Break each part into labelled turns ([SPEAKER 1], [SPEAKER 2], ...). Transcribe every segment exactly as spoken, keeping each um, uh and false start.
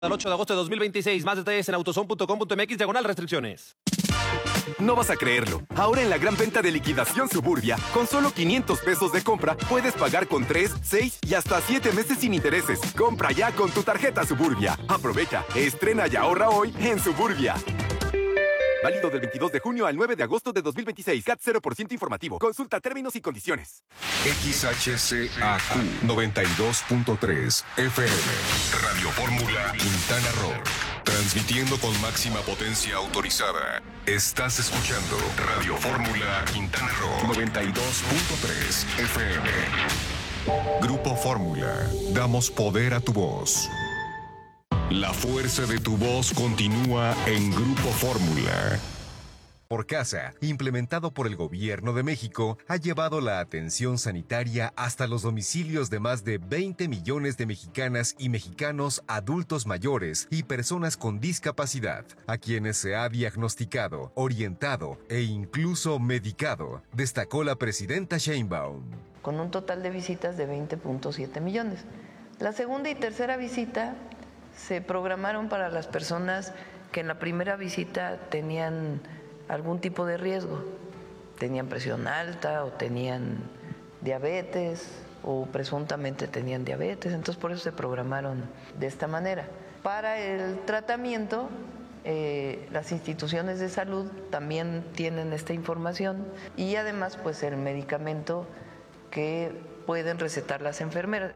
[SPEAKER 1] Al ocho de agosto de dos mil veintiséis. Más detalles en autozone punto com punto mx, diagonal restricciones.
[SPEAKER 2] No vas a creerlo. Ahora en la gran venta de liquidación Suburbia, con solo quinientos pesos de compra, puedes pagar con tres, seis y hasta siete meses sin intereses. Compra ya con tu tarjeta Suburbia. Aprovecha, estrena y ahorra hoy en Suburbia. Válido del veintidós de junio al nueve de agosto de dos mil veintiséis. C A T cero por ciento informativo. Consulta términos y condiciones.
[SPEAKER 3] X H C A Q noventa y dos punto tres F M. Radio Fórmula Quintana Roo. Transmitiendo con máxima potencia autorizada. Estás escuchando Radio Fórmula Quintana Roo noventa y dos punto tres F M. Grupo Fórmula. Damos poder a tu voz. La fuerza de tu voz continúa en Grupo Fórmula.
[SPEAKER 4] Por Casa, implementado por el Gobierno de México, ha llevado la atención sanitaria hasta los domicilios de más de veinte millones de mexicanas y mexicanos adultos mayores y personas con discapacidad, a quienes se ha diagnosticado, orientado e incluso medicado, destacó la presidenta Sheinbaum.
[SPEAKER 5] Con un total de visitas de veinte punto siete millones. La segunda y tercera visita se programaron para las personas que en la primera visita tenían algún tipo de riesgo, tenían presión alta o tenían diabetes o presuntamente tenían diabetes, entonces por eso se programaron de esta manera. Para el tratamiento, eh, las instituciones de salud también tienen esta información y además pues el medicamento que pueden recetar las enfermeras.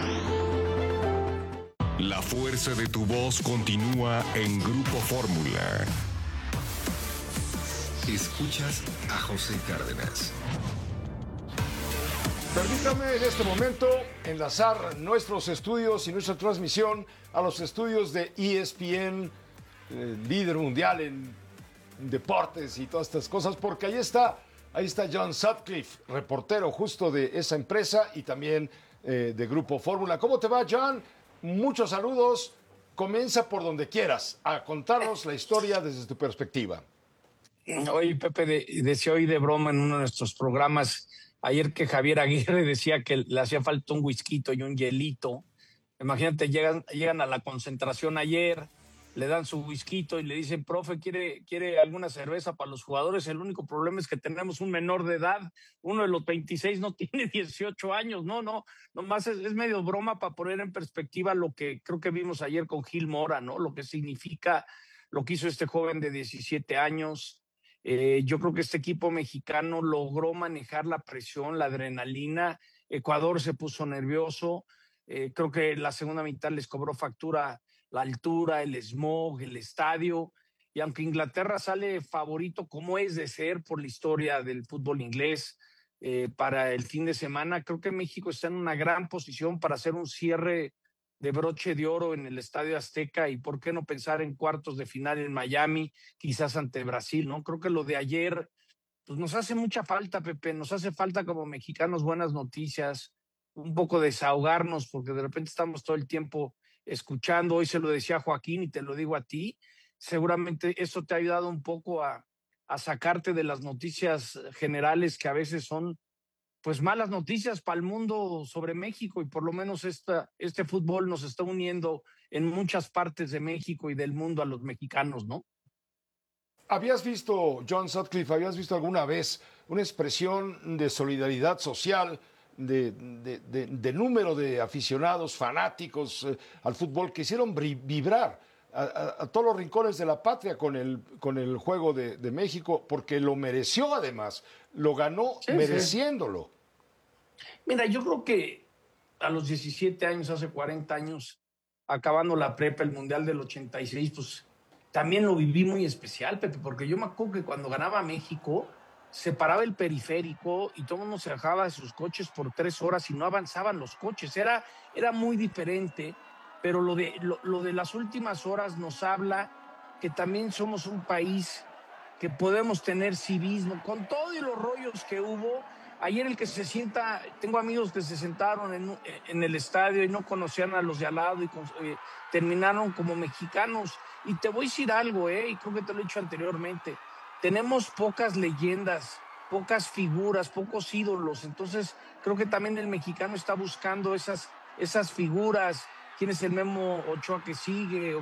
[SPEAKER 3] La fuerza de tu voz continúa en Grupo Fórmula. Escuchas a José Cárdenas.
[SPEAKER 6] Permítame en este momento enlazar nuestros estudios y nuestra transmisión a los estudios de E S P N, eh, líder mundial en deportes y todas estas cosas, porque ahí está, ahí está John Sutcliffe, reportero justo de esa empresa y también eh, de Grupo Fórmula. ¿Cómo te va, John? Muchos saludos. Comienza por donde quieras a contarnos la historia desde tu perspectiva.
[SPEAKER 7] Oye, Pepe, de, decía hoy de broma en uno de nuestros programas ayer que Javier Aguirre decía que le hacía falta un whisky y un hielito. Imagínate, llegan, llegan a la concentración ayer, le dan su whisky y le dicen, profe, ¿quiere, ¿quiere alguna cerveza para los jugadores? El único problema es que tenemos un menor de edad, uno de los veintiséis no tiene dieciocho años, no, no, nomás es, es medio broma para poner en perspectiva lo que creo que vimos ayer con Gil Mora, ¿no? Lo que significa lo que hizo este joven de diecisiete años. Eh, yo creo que este equipo mexicano logró manejar la presión, la adrenalina. Ecuador se puso nervioso. Eh, creo que la segunda mitad les cobró factura la altura, el smog, el estadio. Y aunque Inglaterra sale favorito, como es de ser por la historia del fútbol inglés, eh, para el fin de semana, creo que México está en una gran posición para hacer un cierre de broche de oro en el Estadio Azteca y por qué no pensar en cuartos de final en Miami, quizás ante Brasil, ¿no? Creo que lo de ayer pues nos hace mucha falta, Pepe, nos hace falta como mexicanos buenas noticias, un poco desahogarnos porque de repente estamos todo el tiempo escuchando. Hoy se lo decía a Joaquín y te lo digo a ti, seguramente eso te ha ayudado un poco a, a sacarte de las noticias generales que a veces son pues malas noticias para el mundo sobre México, y por lo menos esta, este fútbol nos está uniendo en muchas partes de México y del mundo a los mexicanos, ¿no?
[SPEAKER 6] ¿Habías visto, John Sutcliffe, habías visto alguna vez una expresión de solidaridad social, de, de, de, de número de aficionados, fanáticos eh, al fútbol que hicieron vibrar a, a, a todos los rincones de la patria con el, con el juego de, de México, porque lo mereció además, lo ganó sí, mereciéndolo?
[SPEAKER 7] Sí. Mira, yo creo que a los diecisiete años, hace cuarenta años, acabando la prepa, el Mundial del ochenta y seis, pues también lo viví muy especial, Pepe, porque yo me acuerdo que cuando ganaba México, se paraba el periférico y todo el mundo se bajaba de sus coches por tres horas y no avanzaban los coches. Era, era muy diferente, pero lo de, lo, lo de las últimas horas nos habla que también somos un país que podemos tener civismo, con todos los rollos que hubo. Ayer el que se sienta, tengo amigos que se sentaron en, en el estadio y no conocían a los de al lado y eh, terminaron como mexicanos. Y te voy a decir algo, eh, y creo que te lo he dicho anteriormente, tenemos pocas leyendas, pocas figuras, pocos ídolos, entonces creo que también el mexicano está buscando esas, esas figuras, ¿quién es el Memo Ochoa que sigue?